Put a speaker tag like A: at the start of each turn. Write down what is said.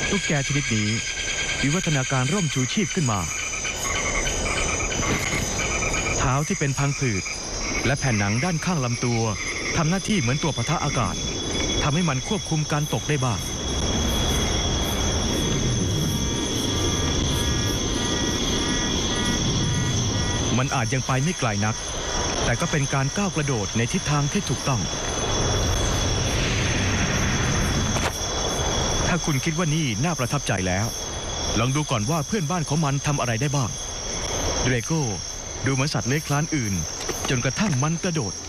A: ตุ๊กแกชนิดนี้วิวัฒนาการร่มชูชีพขึ้นมาเท้าที่เป็นพังผืดและแผ่นหนังด้านข้างลำตัวทำหน้าที่เหมือนตัวปะทะอากาศทำให้มันควบคุมการตกได้บ้างมันอาจยังไปไม่ไกลนักแต่ก็เป็นการก้าวกระโดดในทิศทางที่ถูกต้องถ้าคุณคิดว่านี่น่าประทับใจแล้วลองดูก่อนว่าเพื่อนบ้านของมันทำอะไรได้บ้างเดรโก้ดูเหมือนสัตว์เลื้อยคลานอื่นจนกระทั่งมันกระโดด